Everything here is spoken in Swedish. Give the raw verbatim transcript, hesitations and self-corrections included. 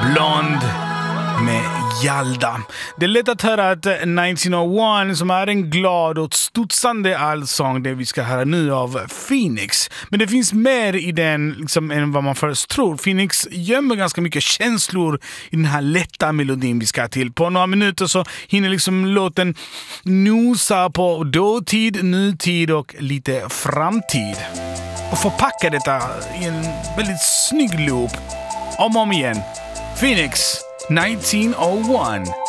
Blond med Jalda. Det är lätt att höra att nittonhundraett som är en glad och studsande allsång, det vi ska höra nu av Phoenix. Men det finns mer i den liksom, än vad man först tror. Phoenix gömmer ganska mycket känslor i den här lätta melodin vi ska till. På några minuter så hinner liksom låten nosa på dåtid, nutid och lite framtid. Och förpacka detta i en väldigt snygg loop. Om och om igen. Phoenix nittonhundraett.